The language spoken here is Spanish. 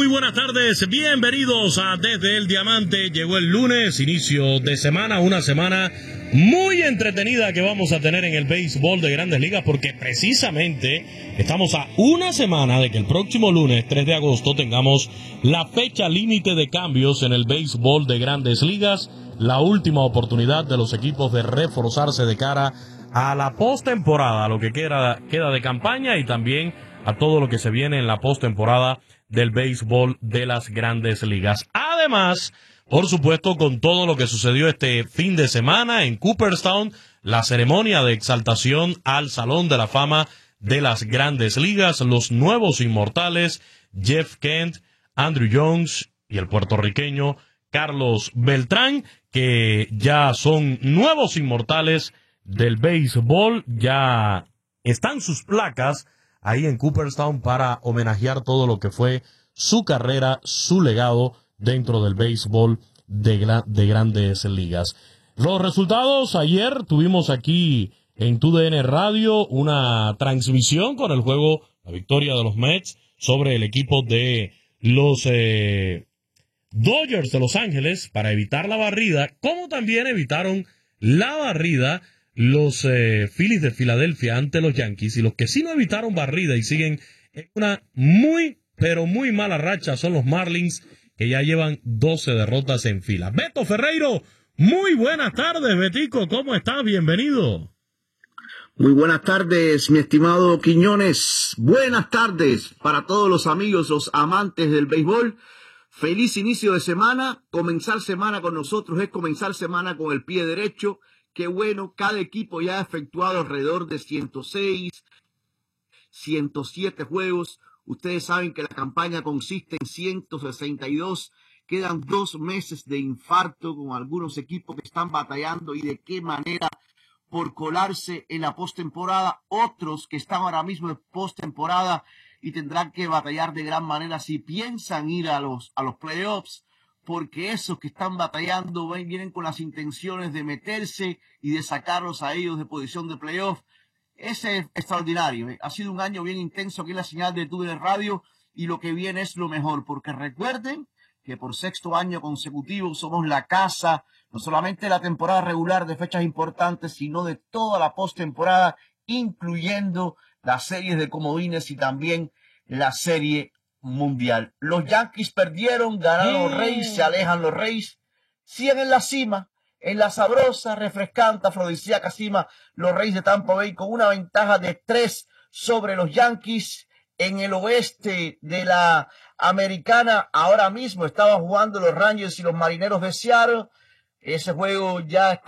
buenas tardes, bienvenidos a Desde el Diamante. Llegó el lunes, inicio de semana, una semana muy entretenida que vamos a tener en el béisbol de Grandes Ligas, porque precisamente estamos a una semana de que el próximo lunes, 3 de agosto, tengamos la fecha límite de cambios en el béisbol de Grandes Ligas, la última oportunidad de los equipos de reforzarse de cara a la postemporada, a lo que queda de campaña y también a todo lo que se viene en la postemporada del béisbol de las Grandes Ligas. Además, por supuesto, con todo lo que sucedió este fin de semana en Cooperstown, la ceremonia de exaltación al Salón de la Fama de las Grandes Ligas, los nuevos inmortales, Jeff Kent, Andrew Jones y el puertorriqueño Carlos Beltrán, que ya son nuevos inmortales del béisbol, ya están sus placas ahí en Cooperstown para homenajear todo lo que fue su carrera, su legado dentro del béisbol de Grandes Ligas. Los resultados: ayer tuvimos aquí en TUDN Radio una transmisión con el juego, la victoria de los Mets sobre el equipo de los Dodgers de Los Ángeles para evitar la barrida, como también evitaron la barrida los Phillies de Filadelfia ante los Yankees. Y los que sí no evitaron barrida y siguen en una muy, pero muy mala racha son los Marlins, que ya llevan 12 derrotas en fila. Beto Ferreiro, muy buenas tardes, Betico, ¿cómo estás? Bienvenido. Muy buenas tardes, mi estimado Quiñones. Buenas tardes para todos los amigos, los amantes del béisbol. Feliz inicio de semana. Comenzar semana con nosotros es comenzar semana con el pie derecho. Qué bueno, cada equipo ya ha efectuado alrededor de 106, 107 juegos. Ustedes saben que la campaña consiste en 162. Quedan 2 meses de infarto con algunos equipos que están batallando y de qué manera por colarse en la postemporada. Otros que están ahora mismo en postemporada y tendrán que batallar de gran manera si piensan ir a los playoffs, porque esos que están batallando vienen con las intenciones de meterse y de sacarlos a ellos de posición de playoff. Ese es extraordinario. Ha sido un año bien intenso aquí en la señal de TUDN Radio y lo que viene es lo mejor, porque recuerden que por 6º año consecutivo somos la casa, no solamente de la temporada regular de fechas importantes, sino de toda la postemporada, incluyendo las series de comodines y también la serie mundial. Los Yankees perdieron, ganaron los Rays, se alejan los Rays, siguen en la cima, en la sabrosa, refrescante, afrodisíaca cima, los Rays de Tampa Bay con una ventaja de 3 sobre los Yankees. En el oeste de la Americana, ahora mismo estaban jugando los Rangers y los Marineros de Seattle. Ese juego ya está